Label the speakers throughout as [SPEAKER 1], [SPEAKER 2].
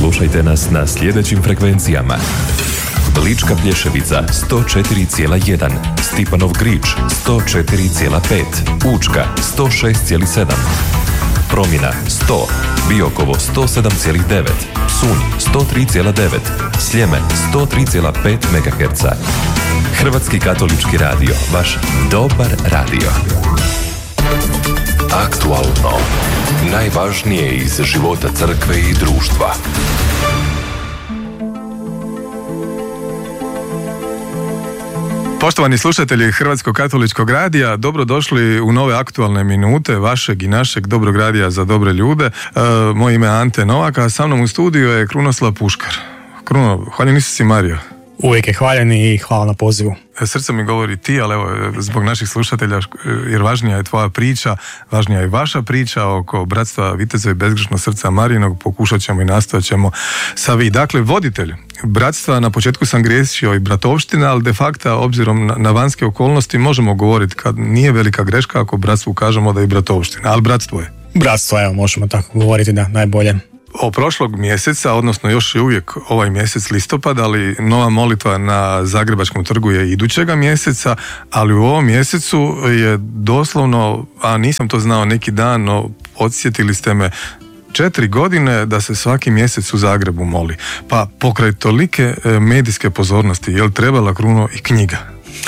[SPEAKER 1] Slušajte nas na sljedećim frekvencijama: Lička Plješevica 104,1, Stipanov Grič 104,5, Učka 106,7, Promjena 100, Biokovo 107,9, Psunj 103,9, Sljeme 103,5 MHz. Hrvatski katolički radio, vaš dobar radio. Aktualno. Najvažnije iz života crkve i društva.
[SPEAKER 2] Poštovani slušatelji Hrvatskog katoličkog radija, dobrodošli u nove aktualne minute vašeg i našeg dobrog radija za dobre ljude. Moje ime je Ante Novak, a sa mnom u studiju je Krunoslav Puškar. Kruno, hvaljen si Mario.
[SPEAKER 3] Uvijek je hvaljen i hvala na pozivu.
[SPEAKER 2] Srce mi govori ti, ali evo, zbog naših slušatelja, jer važnija je tvoja priča, važnija je vaša priča oko bratstva Viteza i bezgrešnog srca Marijinog, pokušat ćemo i nastojat ćemo sa vi. Dakle, voditelj bratstva, na početku sam griješio i bratovština, ali de facto, obzirom na vanjske okolnosti, možemo govoriti kad nije velika greška ako bratstvu kažemo da je bratovština, ali bratstvo je.
[SPEAKER 3] Bratstvo, evo, možemo tako govoriti, da, najbolje.
[SPEAKER 2] Od prošlog mjeseca, odnosno još je uvijek ovaj mjesec listopad, ali nova molitva na Zagrebačkom trgu je idućega mjeseca, ali u ovom mjesecu je doslovno, a nisam to znao neki dan, no podsjetili ste me, 4 godine da se svaki mjesec u Zagrebu moli. Pa pokraj tolike medijske pozornosti, je li trebala, Kruno, i knjiga?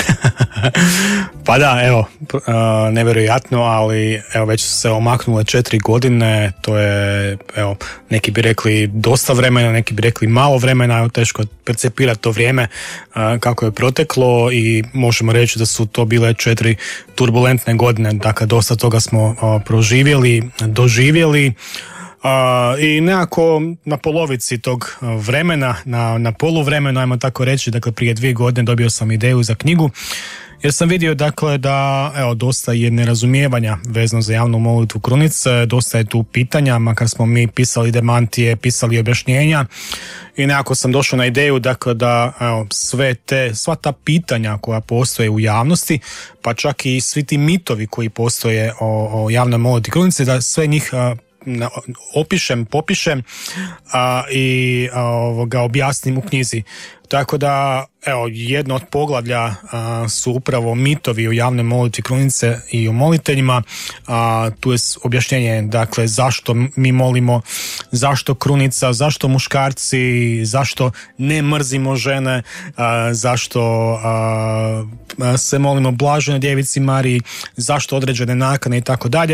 [SPEAKER 3] Pa da, evo, nevjerojatno, ali evo, već su se omaknule 4 godine, to je, evo, neki bi rekli dosta vremena, neki bi rekli malo vremena, evo, teško percepirati to vrijeme kako je proteklo i možemo reći da su to bile 4 turbulentne godine, dakle dosta toga smo proživjeli, doživjeli. I nekako na polovici tog vremena, na poluvremenu, ajmo tako reći, dakle prije 2 godine dobio sam ideju za knjigu, jer sam vidio dakle da evo, dosta je nerazumijevanja vezano za javnu molitvu krunice, dosta je tu pitanja, makar smo mi pisali demantije, pisali objašnjenja, i nekako sam došao na ideju dakle da evo, sva ta pitanja koja postoje u javnosti, pa čak i svi ti mitovi koji postoje o javnoj molitvi krunice, da sve njih popišem i objasnim u knjizi. Tako da, evo, jedno od poglavlja su upravo mitovi o javnoj molitvi krunice i o moliteljima. Tu je objašnjenje, dakle, zašto mi molimo, zašto krunica, zašto muškarci, zašto ne mrzimo žene, zašto se molimo blaženoj djevici Mariji, zašto određene nakane i tako dalje.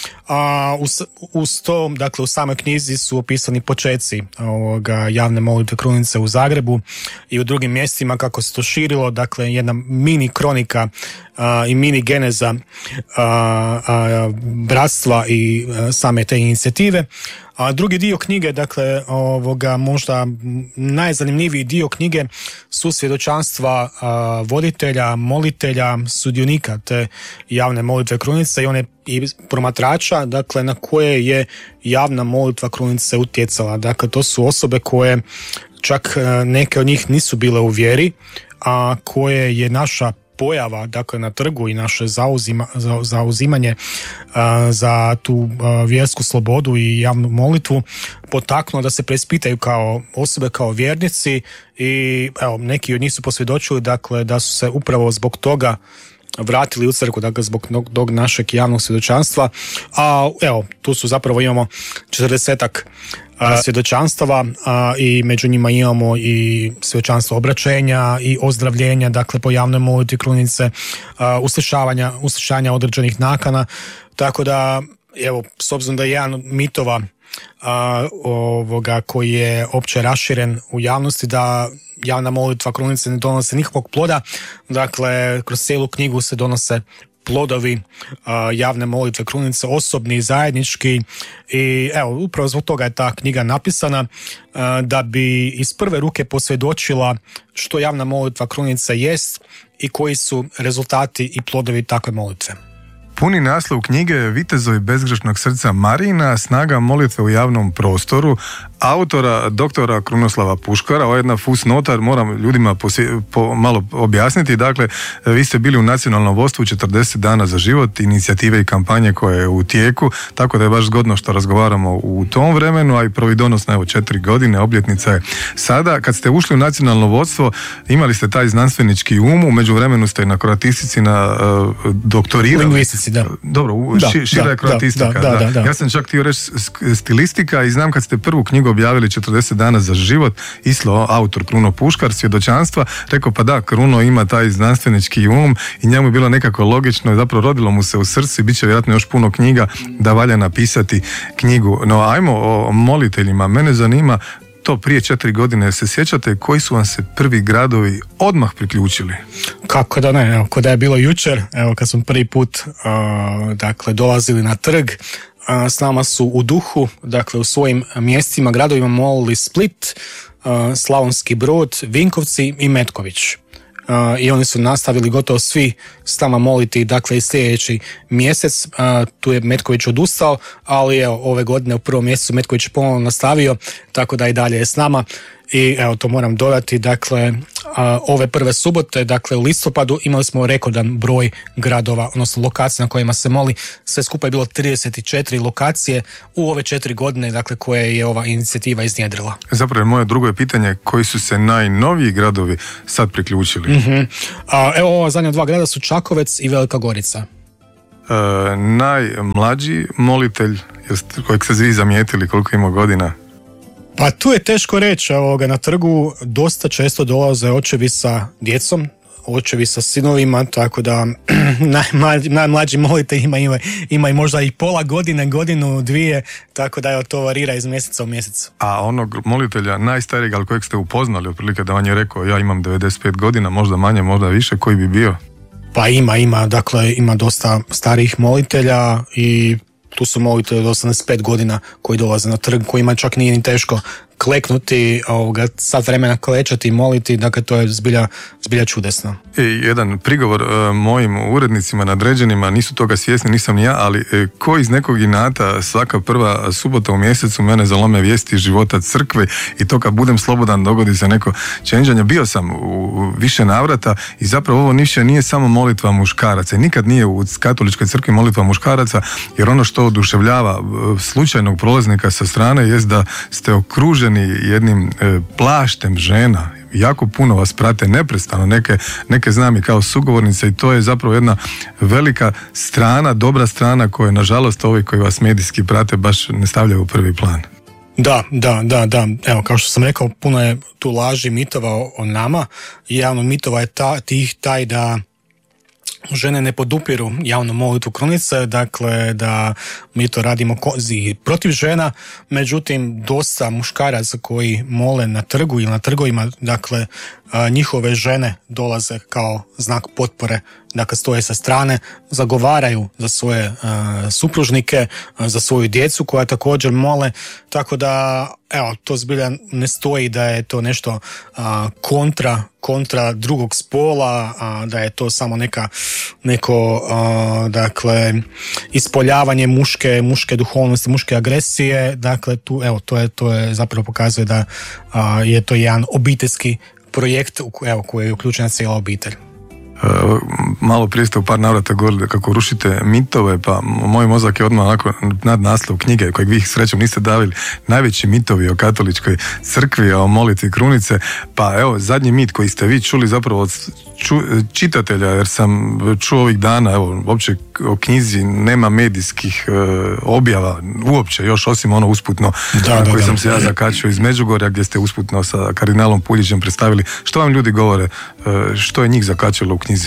[SPEAKER 3] Uz to, dakle, u samoj knjizi su opisani počeci javne molitve krunice u Zagrebu i u drugim mjestima, kako se to širilo, dakle jedna mini kronika i mini geneza bratstva i same te inicijative. A drugi dio knjige, dakle, možda najzanimljiviji dio knjige su svjedočanstva voditelja, molitelja, sudionika te javne molitve krunice i one i promatrača, dakle, na koje je javna molitva krunice utjecala. Dakle, to su osobe koje čak neke od njih nisu bile u vjeri, a koje je naša pojava, dakle, na trgu i naše zauzimanje za tu vjersku slobodu i javnu molitvu potaknulo da se preispitaju kao osobe, kao vjernici, i evo, neki od njih su posvjedočili, dakle, da su se upravo zbog toga vratili u crkvu, dakle zbog tog našeg javnog svjedočanstva. A evo, tu su zapravo imamo 40-ak svjedočanstava i među njima imamo i svjedočanstvo obraćenja i ozdravljenja, dakle po javnoj molitvi krunice, uslišanja određenih nakana. Tako da, evo, s obzirom da je jedan od mitova koji je opće raširen u javnosti, da javna molitva krunice ne donose nikakvog ploda, dakle kroz cijelu knjigu se donose plodovi javne molitve krunice, osobni, zajednički, i evo, upravo zbog toga je ta knjiga napisana, da bi iz prve ruke posvjedočila što javna molitva krunice jest i koji su rezultati i plodovi takve molitve.
[SPEAKER 2] Puni naslov knjige Vitezovi bezgrešnog srca Marina, snaga molitve u javnom prostoru, autora doktora Krunoslava Puškara. Ovo je jedna fusnota, moram ljudima malo objasniti. Dakle, vi ste bili u nacionalnom vodstvu 40 dana za život, inicijative i kampanje koje je u tijeku, tako da je baš zgodno što razgovaramo u tom vremenu, a i providonosna 4 godine, obljetnica je sada. Kad ste ušli u nacionalno vodstvo, imali ste taj znanstvenički u međuvremenu ste na kroatistici doktorirali.
[SPEAKER 3] Lingvistici, da.
[SPEAKER 2] Dobro, šira je kroatistika. Da. Ja sam čak htio reći stilistika i znam kad ste prvu knjigu objavili 40 dana za život, Islo, autor Kruno Puškar, svjedočanstva, rekao pa da, Kruno ima taj znanstvenički i njemu je bilo nekako logično, zapravo rodilo mu se u srcu, bit će vjerojatno još puno knjiga da valja napisati knjigu. No, ajmo o moliteljima. Mene zanima to prije 4 godine. Se sjećate koji su vam se prvi gradovi odmah priključili?
[SPEAKER 3] Kako da ne, evo, da je bilo jučer, evo kad smo prvi put dolazili na trg, s nama su u duhu, dakle u svojim mjestima, gradovima molili Split, Slavonski Brod, Vinkovci i Metković. I oni su nastavili gotovo svi s nama moliti, dakle i sljedeći mjesec. Tu je Metković odustao, ali evo, ove godine u prvom mjesecu Metković je ponovno nastavio, tako da i dalje je s nama. I evo, to moram dodati, dakle ove prve subote, dakle u listopadu imali smo rekordan broj gradova, odnosno lokacija na kojima se moli. Sve skupa je bilo 34 lokacije u ove 4 godine, dakle koje je ova inicijativa iznjedrila. Zapravo
[SPEAKER 2] moje drugo pitanje, koji su se najnoviji gradovi sad priključili?
[SPEAKER 3] Evo, ova zadnja 2 grada su Čakovec i Velika Gorica.
[SPEAKER 2] Najmlađi molitelj kojeg ste vi zamijetili, koliko ima godina?
[SPEAKER 3] Pa tu je teško reći, na trgu dosta često dolaze očevi sa djecom, očevi sa sinovima, tako da najmlađi molitelj ima i možda i pola godine, godinu, 2, tako da to varira iz mjeseca u mjesec.
[SPEAKER 2] A onog molitelja najstarijeg, ali kojeg ste upoznali, otprilike da vam je rekao ja imam 95 godina, možda manje, možda više, koji bi bio?
[SPEAKER 3] Pa ima dosta starijih molitelja i tu su molitelji od 85 godina koji dolaze na trg, kojima čak nije ni teško kleknuti, sat vremena klečati i moliti, dakle to je zbilja čudesno.
[SPEAKER 2] Jedan prigovor mojim urednicima nadređenima, nisu toga svjesni, nisam ni ja, ali ko iz nekog inata svaka prva subota u mjesecu mene zalome vijesti života crkve i to kad budem slobodan dogodi se neko čenđanje. Bio sam u više navrata i zapravo ovo nije samo molitva muškaraca. Nikad nije u katoličkoj crkvi molitva muškaraca, jer ono što oduševljava slučajnog prolaznika sa strane jest da ste okruženi jednim plaštem žena. Jako puno vas prate neprestano, neke znam i kao sugovornice i to je zapravo jedna velika strana, dobra strana koju nažalost ovi koji vas medijski prate baš ne stavljaju u prvi plan.
[SPEAKER 3] Da. Evo, kao što sam rekao, puno je tu laži, mitova o nama i javno mitova je taj da žene ne podupiru javnu molitvu krunice, dakle da mi to radimo protiv žena, međutim dosta muškaraca koji mole na trgu ili na trgovima, dakle njihove žene dolaze kao znak potpore, dakle stoje sa strane, zagovaraju za svoje supružnike, za svoju djecu koja također mole, tako da evo, to zbilja ne stoji da je to nešto kontra drugog spola, da je to samo neko dakle ispoljavanje muške duhovnosti, muške agresije, dakle tu evo to je zapravo pokazuje da je to jedan obiteljski projekt u koji je uključena cijela obitelj.
[SPEAKER 2] Malo prije ste u par navrata govorili kako rušite mitove, pa moj mozak je odmah onako nad naslov knjige kojeg vi srećom niste davili, najveći mitovi o katoličkoj crkvi, o molitvi krunice, pa evo zadnji mit koji ste vi čuli zapravo od čitatelja, jer sam čuo ovih dana, evo uopće o knjizi nema medijskih objava uopće, još osim ono usputno koji sam se ja zakačio iz Međugorja gdje ste usputno sa kardinalom Puljićem predstavili. Što vam ljudi govore, što je njih zakačilo u knjizi?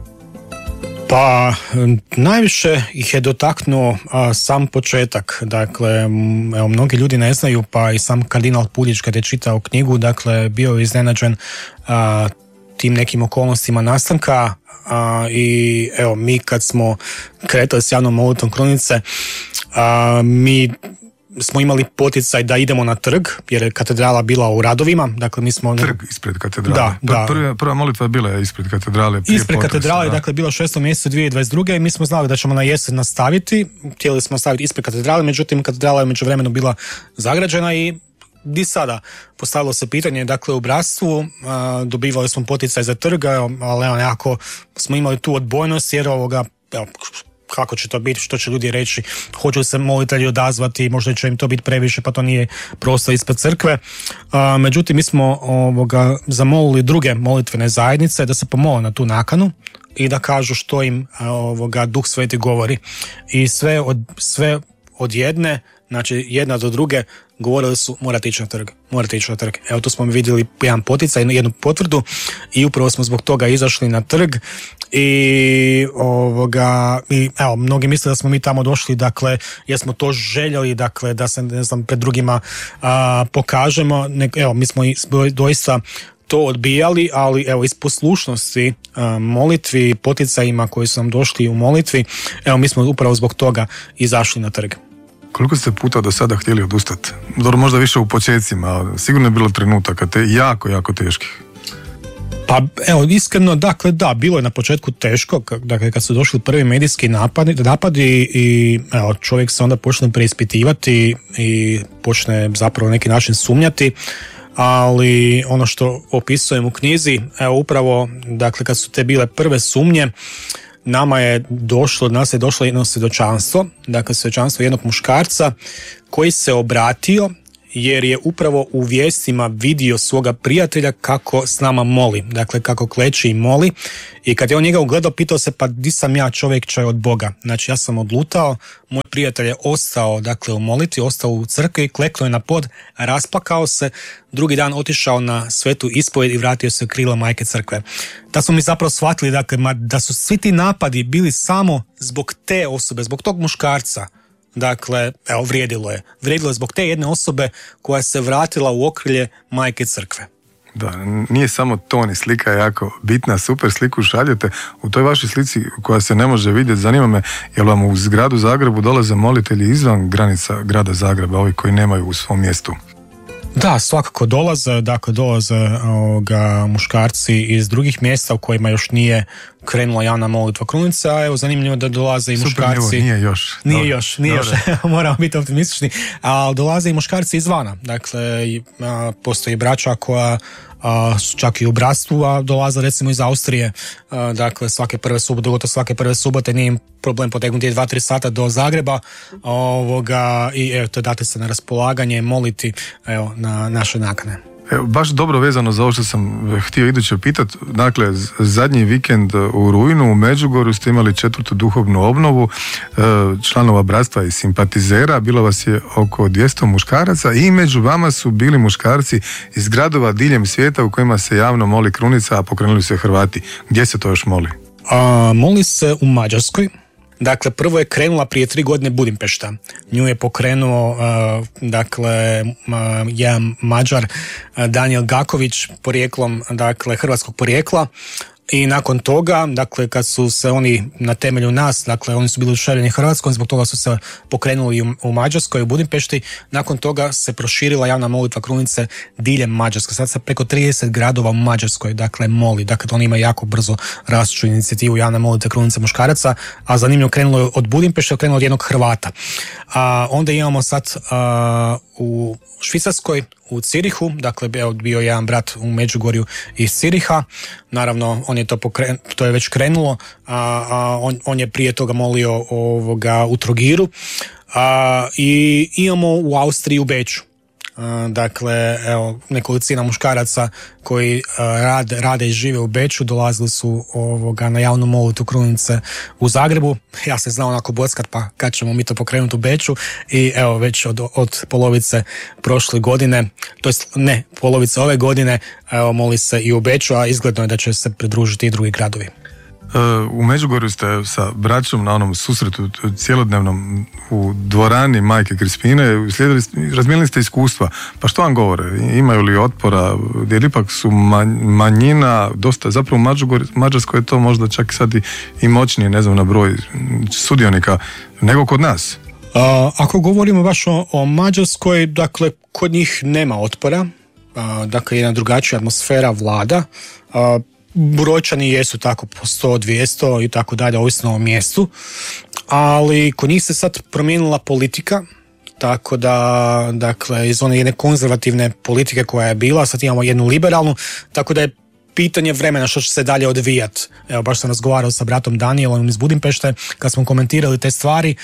[SPEAKER 3] Pa najviše ih je dotaknuo sam početak, dakle evo, mnogi ljudi ne znaju, pa i sam kardinal Puljić kad je čitao knjigu, dakle bio je iznenađen tim nekim okolnostima nastanka i evo mi kad smo kretali s javnom molitvom krunice, mi smo imali poticaj da idemo na trg, jer je katedrala bila u radovima. Dakle, mi smo...
[SPEAKER 2] Trg ispred katedrale. Da. Prva molitva bila ispred katedrale.
[SPEAKER 3] Ispred katedrale, dakle, bila 6. mjesecu 2022. i mi smo znali da ćemo na jesen nastaviti. Htjeli smo staviti ispred katedrale, međutim, katedrala je međuvremenu bila zagrađena i di sada postavilo se pitanje, dakle u bratstvu dobivali smo poticaj za trg, ali nekako smo imali tu odbojnost jer kako će to biti, što će ljudi reći, hoće li se molitelji odazvati, možda će im to biti previše pa to nije prostor ispred crkve. Međutim, mi smo zamolili druge molitvene zajednice da se pomole na tu nakanu i da kažu što im Duh Sveti govori. I sve od jedne, znači jedna do druge, govorili su morate ići na trg. Evo, tu smo vidjeli jedan poticaj, jednu potvrdu i upravo smo zbog toga izašli na trg i evo, mnogi misle da smo mi tamo došli, dakle, jer smo to željeli, dakle, da se, ne znam, pred drugima pokažemo. Evo, mi smo doista to odbijali, ali evo, iz poslušnosti molitvi, poticajima koji su nam došli u molitvi, evo, mi smo upravo zbog toga izašli na trg.
[SPEAKER 2] Koliko ste puta do sada htjeli odustati? Dobro, možda više u početcima, sigurno je bilo trenutaka jako teških.
[SPEAKER 3] Pa evo, iskreno, dakle, da, bilo je na početku teško, dakle, kad su došli prvi medijski napadi i evo, čovjek se onda počne preispitivati i počne zapravo na neki način sumnjati, ali ono što opisujem u knjizi, evo, upravo, dakle, kad su te bile prve sumnje, nas je došlo jedno svjedočanstvo, dakle svjedočanstvo jednog muškarca koji se obratio jer je upravo u vijestima vidio svoga prijatelja kako s nama moli, dakle kako kleči i moli, i kad je on njega ugledao, pitao se pa di sam ja, čovjekče od Boga. Znači ja sam odlutao, moj prijatelj je ostao, dakle, u molitvi, ostao u crkvi, kleknuo je na pod, rasplakao se, drugi dan otišao na svetu ispovijed i vratio se u krilo majke crkve. Da smo mi zapravo shvatili, dakle, da su svi ti napadi bili samo zbog te osobe, zbog tog muškarca. Dakle, evo, vrijedilo je zbog te jedne osobe koja se vratila u okrilje majke crkve.
[SPEAKER 2] Da, nije samo ton i slika je jako bitna, super sliku šaljete. U toj vašoj slici koja se ne može vidjeti, zanima me, jel vam u gradu Zagrebu dolaze molitelji izvan granica grada Zagreba, ovi koji nemaju u svom mjestu?
[SPEAKER 3] Da, svakako dolaze muškarci iz drugih mjesta u kojima još nije krenula javna molitva krunice, a evo, zanimljivo da dolaze i muškarci...
[SPEAKER 2] Super, nije još.
[SPEAKER 3] Moramo biti optimistični, ali dolaze i muškarci izvana. Dakle, postoji braća koja čak i u bratstvu, a dolaze recimo iz Austrije, dakle svake prve subote nije im problem potegnuti 2-3 sata do Zagreba, i evo, to date se na raspolaganje, moliti, evo, na naše nakane.
[SPEAKER 2] Evo, baš dobro vezano za ovo što sam htio iduće pitati. Dakle, zadnji vikend u rujnu u Međugorju ste imali 4. duhovnu obnovu članova bratstva i simpatizera. Bilo vas je oko 200 muškaraca i među vama su bili muškarci iz gradova diljem svijeta u kojima se javno moli krunica, a pokrenuli se Hrvati. Gdje se to još moli?
[SPEAKER 3] Moli se u Mađarskoj. Dakle, prvo je krenula prije 3 godine Budimpešta. Nju je pokrenuo jedan Mađar, Daniel Gaković, porijeklom, dakle, hrvatskog porijekla. I nakon toga, dakle, kad su se oni na temelju nas, dakle, oni su bili ušaljeni Hrvatskom, zbog toga su se pokrenuli u Mađarskoj, u Budimpešti. Nakon toga se proširila javna molitva krunice diljem Mađarske. Sad se preko 30 gradova u Mađarskoj, dakle, moli. Dakle, oni imaju jako brzo rastuću inicijativu javna molitva krunice muškaraca, a zanimljivo krenulo je od Budimpešte, krenulo od jednog Hrvata. Onda imamo sad u Švicarskoj, u Cirihu, dakle bio je jedan brat u Međugorju iz Ciriha, naravno on je to je već krenulo, on je prije toga molio u Trogiru, i imamo u Austriji u Beču. Dakle, evo, nekolicina muškaraca koji rade i žive u Beču dolazili su na javnu molitvu krunice u Zagrebu. Ja sam znao onako bockat, pa kad ćemo mi to pokrenuti u Beču, i evo, već od polovice prošle godine, to jest ne, polovice ove godine, evo, moli se i u Beču, a izgledno je da će se pridružiti i drugi gradovi.
[SPEAKER 2] U Međugorju ste sa braćom na onom susretu cjelodnevnom u dvorani Majke Krispine razmijenili ste iskustva. Pa što vam govore? Imaju li otpora? Jer ipak su manjina dosta, zapravo u Mađarskoj je to možda čak sad i moćnije, ne znam, na broj sudionika nego kod nas.
[SPEAKER 3] Ako govorimo baš o Mađarskoj, dakle, kod njih nema otpora, dakle, jedna drugačija atmosfera vlada, brojčani jesu tako po 100, 200 i tako dalje, ovisno o mjestu, ali kod njih se sad promijenila politika, tako da, dakle, iz one jedne konzervativne politike koja je bila, sad imamo jednu liberalnu, tako da je pitanje vremena što će se dalje odvijati. Evo, baš sam razgovarao sa bratom Danielom iz Budimpešte, kad smo komentirali te stvari,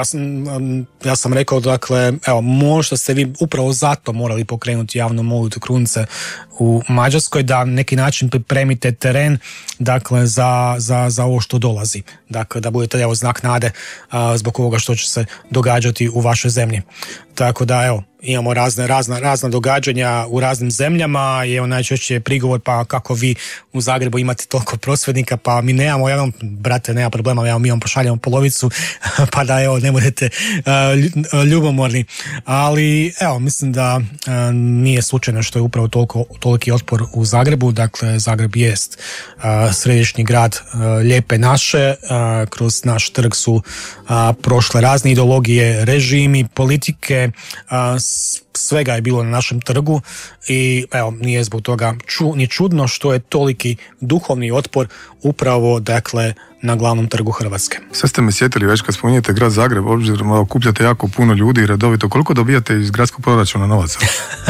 [SPEAKER 3] ja sam rekao, dakle, evo, možda ste vi upravo zato morali pokrenuti javnu molitvu krunice u Mađarskoj, da na neki način pripremite teren, dakle, za ovo što dolazi. Dakle, da budete, evo, znak nade zbog ovoga što će se događati u vašoj zemlji. Tako da, evo, imamo razna događanja u raznim zemljama i evo najčešće je prigovor, pa kako vi u Zagrebu imate toliko prosvjednika, pa mi nemamo, evo, brate, nema problema, evo, mi vam pošaljamo polovicu, pa da, evo, ne budete ljubomorni. Ali, evo, mislim da nije slučajno što je upravo toliki otpor u Zagrebu. Dakle, Zagreb jest središnji grad Lijepe naše, kroz naš trg su prošle razne ideologije, režimi, politike, svega je bilo na našem trgu i evo, nije zbog toga ni čudno što je toliki duhovni otpor upravo, dakle, na glavnom trgu Hrvatske.
[SPEAKER 2] Sve ste me sjetili već kad spominjete grad Zagreb, obzirom da okupljate jako puno ljudi i redovito, koliko dobijate iz gradskog proračuna novaca?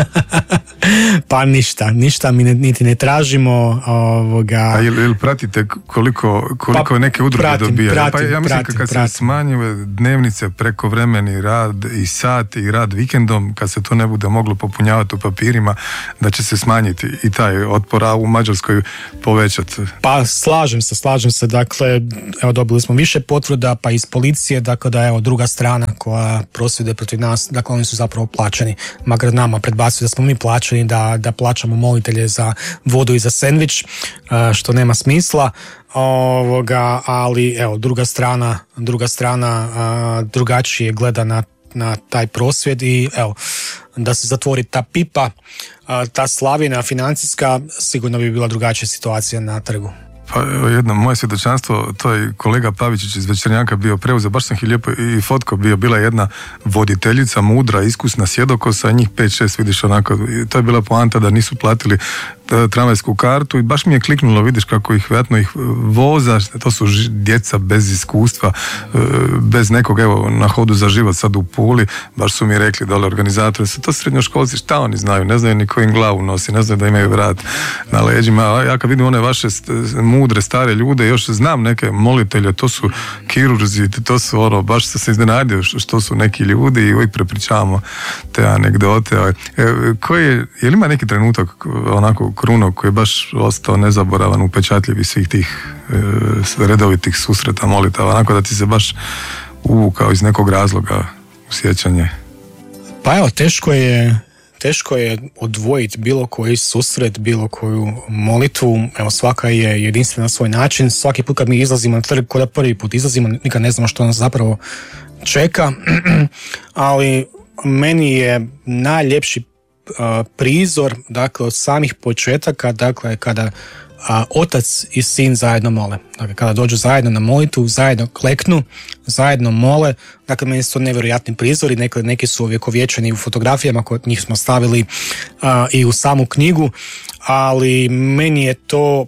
[SPEAKER 3] Pa ništa mi niti ne tražimo.
[SPEAKER 2] A jel pratite koliko neke udruge dobijaju? Pa ja mislim kad se smanjuje dnevnice, prekovremeni rad i sat i rad vikendom, kad se to ne bude moglo popunjavati u papirima, da će se smanjiti i taj otpor, a u Mađarskoj povećati.
[SPEAKER 3] Pa slažem se, dakle, evo, dobili smo više potvrda, pa iz policije, dakle, da, evo, druga strana koja prosvjeduje protiv nas, dakle, oni su zapravo plaćeni, makar nama predbacuju da smo mi plaćeni, da plaćamo molitelje za vodu i za sendvič, što nema smisla, ali, evo, druga strana drugačije gleda na taj prosvjed i, evo, da se zatvori ta pipa, ta slavina financijska, sigurno bi bila drugačija situacija na trgu.
[SPEAKER 2] Pa jedno moje svjedočanstvo, to je kolega Pavičić iz Večernjaka bio preuzeo, baš sam ih lijepo i fotko bila jedna voditeljica, mudra, iskusna, sjedokosa, njih 5-6, vidiš, onako, to je bila poanta da nisu platili tramvajsku kartu i baš mi je kliknulo, vidiš kako ih vjerojatno ih voza, to su djeca bez iskustva, bez nekog, evo, na hodu za život sad u Puli, baš su mi rekli dole organizatori, su to srednjoškolci, šta oni znaju, ne znaju ni ko im glavu nosi, ne znaju da imaju vrat na leđima, ja kad vidim one vaše mudre, stare ljude, još znam neke molitelje, to su kirurzi, to su ono, baš se iznenadio što su neki ljudi i uvijek prepričavamo te anegdote. Je li ima neki trenutak onako Kruno koji je baš ostao nezaboravan, upečatljiv iz svih tih redovitih susreta, molitava, onako da ti se baš uvukao iz nekog razloga u sjećanje?
[SPEAKER 3] Pa evo, teško je odvojiti bilo koji susret, bilo koju molitvu. Evo, svaka je jedinstvena na svoj način. Svaki put kad mi izlazimo na trg, kod da prvi put izlazimo, nikad ne znamo što nas zapravo čeka. Ali meni je najljepši prizor, dakle, od samih početaka, dakle, kada otac i sin zajedno mole. Dakle, kada dođu zajedno na molitvu, zajedno kleknu, zajedno mole. Dakle, meni su to nevjerojatni prizori. Neki su ovjekovječeni u fotografijama koje njih smo stavili i u samu knjigu, ali meni je to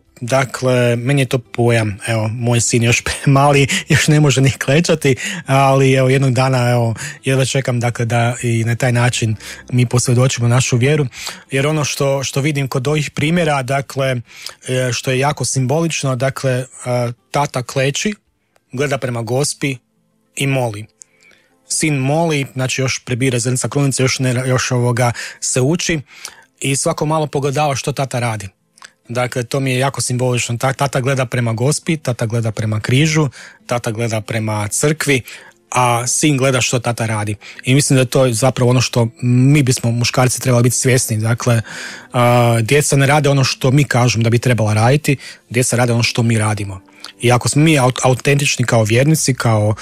[SPEAKER 3] pojam. Evo, moj sin još mali, još ne može ni klečati, ali evo, jednog dana, evo, jedva čekam, dakle, da i na taj način mi posvjedočimo našu vjeru, jer ono što vidim kod ovih primjera, dakle, što je jako simbolično, dakle, tata kleči, gleda prema Gospi i moli. Sin moli, znači još prebira zrnca krunice, još se uči i svako malo pogledava što tata radi. Dakle, to mi je jako simbolično. Tata gleda prema Gospi, tata gleda prema križu, tata gleda prema crkvi, a sin gleda što tata radi. I mislim da je to zapravo ono što mi bismo, muškarci, trebali biti svjesni. Dakle, djeca ne rade ono što mi kažemo da bi trebala raditi, djeca rade ono što mi radimo. I ako smo mi autentični kao vjernici,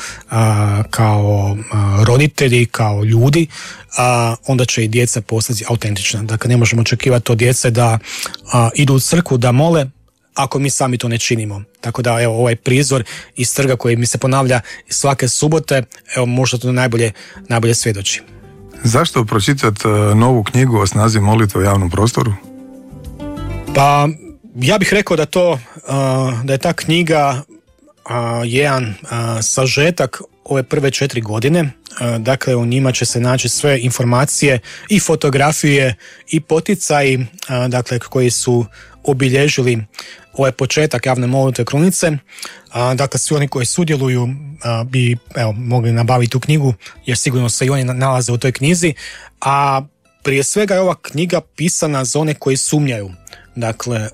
[SPEAKER 3] kao roditelji, kao ljudi, onda će i djeca postati autentična. Dakle, ne možemo očekivati od djece da idu u crkvu, da mole, ako mi sami to ne činimo. Tako da evo ovaj prizor iz trga koji mi se ponavlja svake subote, evo možda to najbolje svjedoči.
[SPEAKER 2] Zašto pročitati novu knjigu o snazi molitve u javnom prostoru?
[SPEAKER 3] Pa ja bih rekao da je ta knjiga jedan sažetak ove prve 4 godine. Dakle, u njima će se naći sve informacije i fotografije i poticaji, dakle, koji su obilježili ovaj početak javne molitve Krunice. Dakle, svi oni koji sudjeluju bi mogli nabaviti tu knjigu, jer sigurno se i oni nalaze u toj knjizi. A prije svega je ova knjiga pisana za one koji sumnjaju. Dakle,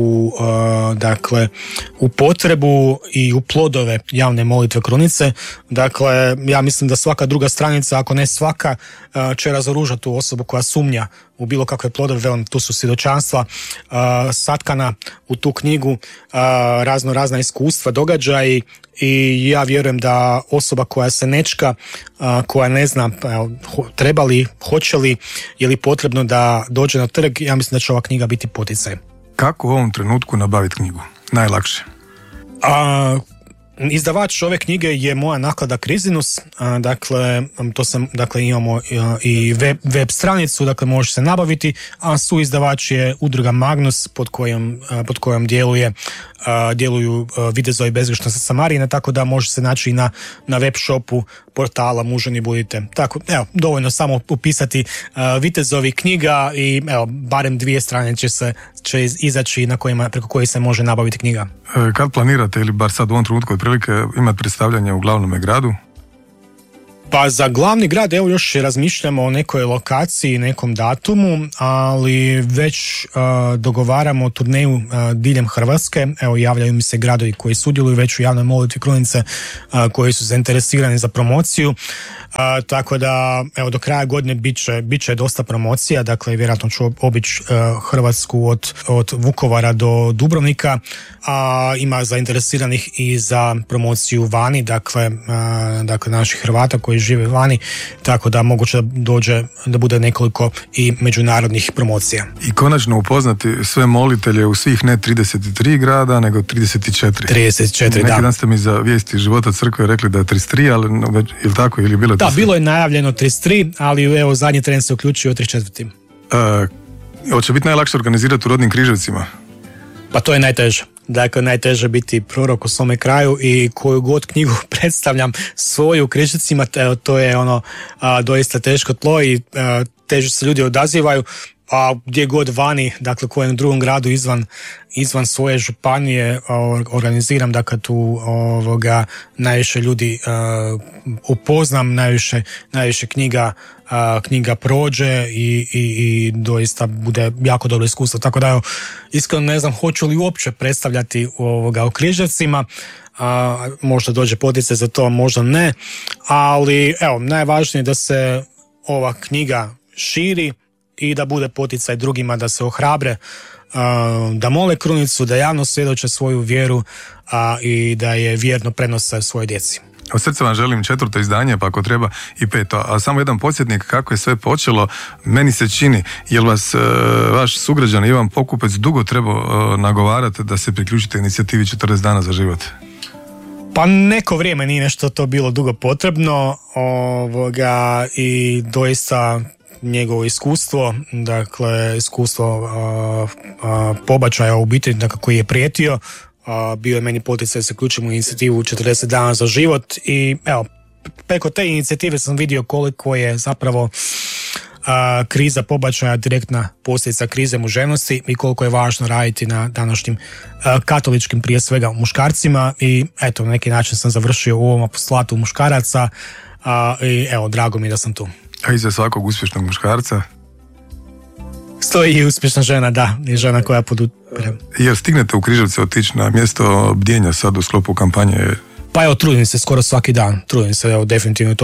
[SPEAKER 3] u potrebu i u plodove javne molitve Krunice. Dakle, ja mislim da svaka druga stranica, ako ne svaka, će razoružati tu osobu koja sumnja u bilo kakve plodove. Tu su svjedočanstva satkana u tu knjigu, razna iskustva, događaji, i ja vjerujem da osoba koja se nečka, koja ne zna treba li, hoće li, je li potrebno da dođe na trg, ja mislim da će ova knjiga biti poticaj.
[SPEAKER 2] Kako u ovom trenutku nabaviti knjigu? Najlakše?
[SPEAKER 3] Izdavač ove knjige je moja naklada Krizinus. Dakle, imamo i web stranicu, dakle može se nabaviti, a suizdavač je udruga Magnus pod kojom djeluju Vitezovi bezgrešnosti Samarijine, tako da može se naći i na web shopu portala Muženi budite. Tako, evo, dovoljno samo upisati Vitezovi knjiga i evo, barem 2 strane će izaći preko kojih se može nabaviti knjiga.
[SPEAKER 2] Kad planirate, ili bar sad u ovom trenutku otprilike, imati predstavljanje u glavnome gradu?
[SPEAKER 3] Pa za glavni grad evo još razmišljamo o nekoj lokaciji, nekom datumu, ali već dogovaramo turneju diljem Hrvatske. Evo, javljaju mi se gradovi koji sudjeluju već u javnoj molitvi Krunice, koji su zainteresirani za promociju. Tako da evo, do kraja godine bit će dosta promocija. Dakle, vjerojatno ću obići Hrvatsku od Vukovara do Dubrovnika, a ima zainteresiranih i za promociju vani, dakle naših Hrvata koji žive vani, tako da moguće da bude nekoliko i međunarodnih promocija.
[SPEAKER 2] I konačno upoznati sve molitelje u svih ne 33 grada, nego 34.
[SPEAKER 3] 34, da.
[SPEAKER 2] Neki dan ste mi za vijesti Života crkve rekli da je 33, ali ili tako, ili bilo 33?
[SPEAKER 3] Da, bilo je najavljeno 33, ali evo zadnji tren se uključio 34.
[SPEAKER 2] Hoće biti najlakše organizirati u Rodnim Križevcima?
[SPEAKER 3] Pa to je najteže. Dakle, najteže biti prorok u svome kraju, i koju god knjigu predstavljam svoju u Križevcima, to je doista teško tlo i teže se ljudi odazivaju, a gdje god vani, dakle u kojem drugom gradu izvan svoje županije organiziram, dakle tu najviše ljudi upoznam, najviše knjiga prođe i doista bude jako dobro iskustvo. Tako da iskreno ne znam hoću li uopće predstavljati u Križevcima. Možda dođe poticaj za to, možda ne, ali evo, najvažnije je da se ova knjiga širi i da bude poticaj drugima da se ohrabre, da mole Krunicu, da javno svjedoče svoju vjeru i da je vjerno prenose svojoj djeci.
[SPEAKER 2] Od srca vam želim 4. izdanje, pa ako treba i 5. A samo jedan podsjetnik kako je sve počelo. Meni se čini, jel vas vaš sugrađan Ivan Pokupec dugo trebao nagovarati da se priključite inicijativi 40 dana za život?
[SPEAKER 3] Pa neko vrijeme nije nešto to bilo dugo potrebno, i doista njegovo iskustvo, dakle iskustvo pobačaja u obitelji, dakle, koji je prijetio, bio je meni poticaj da se uključim u inicijativu 40 dana za život, i evo, preko te inicijative sam vidio koliko je zapravo kriza pobačaja direktna posljedica krize muževnosti i koliko je važno raditi na današnjim katoličkim, prije svega, muškarcima, i eto, na neki način sam završio u ovom apostolatu muškaraca, i evo, drago mi je da sam tu.
[SPEAKER 2] A iza svakog uspješnog muškarca
[SPEAKER 3] stoji i uspješna žena, da, i žena koja podupire.
[SPEAKER 2] Jer stignete u Križevce otići na mjesto bdjenja sad u sklopu kampanje?
[SPEAKER 3] Pa evo, trudim se skoro svaki dan, evo, definitivno to